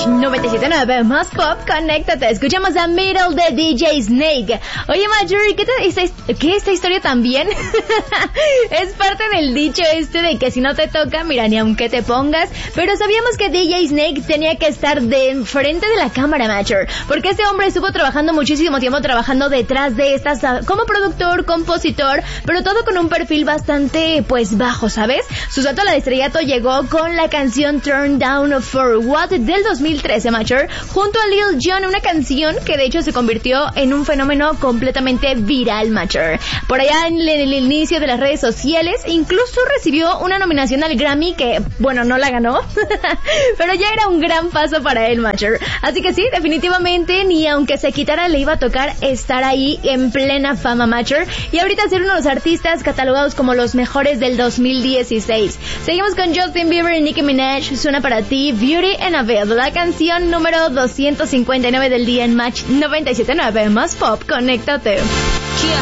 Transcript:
Match 97.9 más pop, conéctate. Escuchamos a Middle de DJ Snake. Oye, Marjorie, ¿qué esta historia también? Es parte del dicho de que si no te toca, mira, ni aunque te pongas. Pero sabíamos que DJ Snake tenía que estar de frente de la cámara, Matcher, porque este hombre estuvo trabajando muchísimo tiempo, trabajando detrás de estas, como productor, compositor, pero todo con un perfil bastante, pues, bajo, ¿sabes? Su salto al estrellato llegó con la canción Turn Down for What del 2013, Matcher, junto a Lil Jon, una canción que de hecho se convirtió en un fenómeno completamente viral, Matcher. Por allá en el inicio de las redes sociales, incluso recibió una nominación al Grammy que, bueno, no la ganó, pero ya era un gran paso para él, Matcher. Así que sí, definitivamente, ni aunque se quitara le iba a tocar estar ahí en plena fama, Matcher, y ahorita ser uno de los artistas catalogados como los mejores del 2016. Seguimos con Justin Bieber y Nicki Minaj. Suena para ti Beauty and a Veil, la canción número 259 del día en Match 97.9 más pop, conéctate. Yeah.